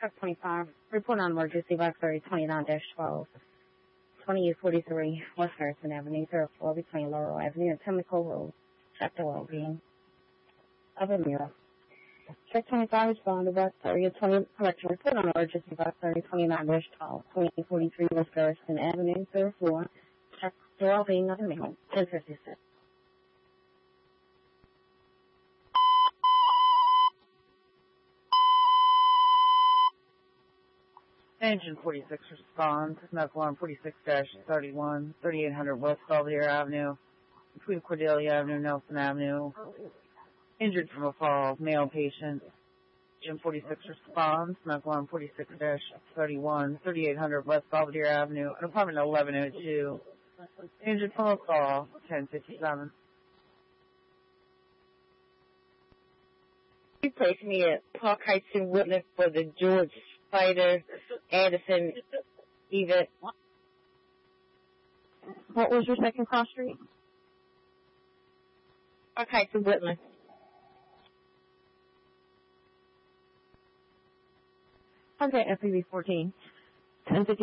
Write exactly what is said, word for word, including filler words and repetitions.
Truck twenty-five, report on emergency box area twenty-nine dash twelve, twenty-eight forty-three West Harrison Avenue, zero four between Laurel Avenue and Pimlico Road. Check the well-being of a mirror. Truck twenty-five, respond to box area twenty, correction, report on emergency box area twenty-nine dash twelve, twenty-eight forty-three West Harrison Avenue, zero four. Check the well-being of a mirror. ten fifty-six. Engine forty-six responds. Medical alarm forty-six dash thirty-one, thirty-eight hundred West Belvedere Avenue, between Cordelia Avenue and Nelson Avenue. Injured from a fall, male patient. Engine forty-six responds. Medical alarm forty-six dash thirty-one, thirty-eight hundred West Belvedere Avenue, an apartment eleven oh two. Injured from a fall, ten fifty-seven. You placed me at Park Heights in Woodland for the George Spider Anderson event. What was your second cross street? Park Heights in Woodland. Okay, F P V fourteen. ten fifty.